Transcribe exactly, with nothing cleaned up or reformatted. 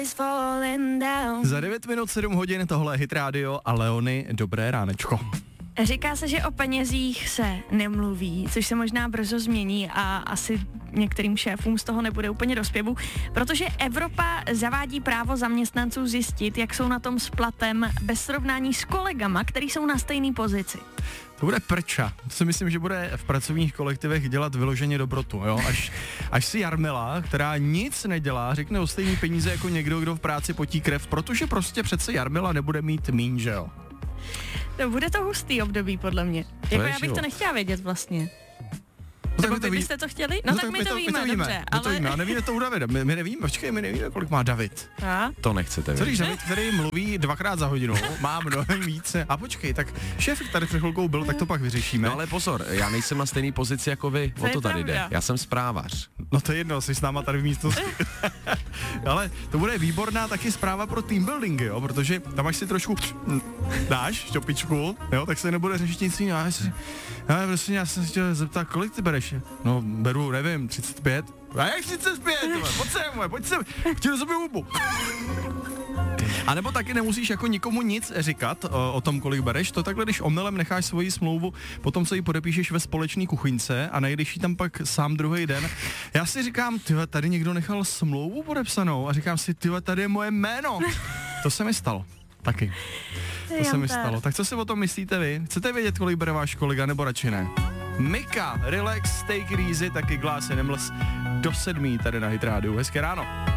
Za devět minut sedm hodin, tohle je Hit Radio a Leony, dobré ránečko. Říká se, že o penězích se nemluví, což se možná brzo změní a asi některým šéfům z toho nebude úplně do zpěvu, protože Evropa zavádí právo zaměstnanců zjistit, jak jsou na tom s platem bez srovnání s kolegama, který jsou na stejné pozici. To bude prča. To si myslím, že bude v pracovních kolektivech dělat vyloženě dobrotu, jo? Až, až si Jarmila, která nic nedělá, řekne o stejný peníze jako někdo, kdo v práci potí krev, protože prostě přece Jarmila nebude mít míň, že jo? To bude to hustý období, podle mě. To jako já bych život. to nechtěla vědět vlastně. No, Nebo my to vy ví... byste to chtěli? No, no tak, tak my, to, to víme, my to víme, dobře. my ale... to víme, a nevíme to u Davida. My, my nevíme, počkej, my nevíme, kolik má David. A? To nechcete Co vědět. když David, který mluví dvakrát za hodinu, má mnohem více. A počkej, tak šéf tady před chvilkou byl, tak to pak vyřešíme. No ale pozor, já nejsem na stejné pozici jako vy, To o je to tady pravda. jde. Já jsem správař. No to je jedno, jsi s náma tady v místnosti. Ale to bude výborná taky zpráva pro team buildingy, jo, protože tam až si trošku dáš šťopičku, jo, tak se nebude řešit nic jiného. Já, si, já, prostě, já jsem se chtěl zeptat, kolik ty bereš? No, beru, nevím, třicet pět. A jak třicet pět? Pojď sem, moje, pojď sem, chtěl sobě hubu. A nebo taky nemusíš jako nikomu nic říkat o, o tom, kolik bereš, to takhle, když omylem necháš svoji smlouvu potom, co ji podepíšeš ve společné kuchyňce a najdeš ji tam pak sám druhý den. Já si říkám, tyhle, tady někdo nechal smlouvu podepsanou a říkám si, tyhle, tady je moje jméno. To se mi stalo. Taky. To se mi stalo. Tak co si o tom myslíte vy? Chcete vědět, kolik bere váš kolega, nebo radši ne? Mika, relax, take it easy, taky Glass Animals do sedmí tady na Hit Radio. Hezké ráno.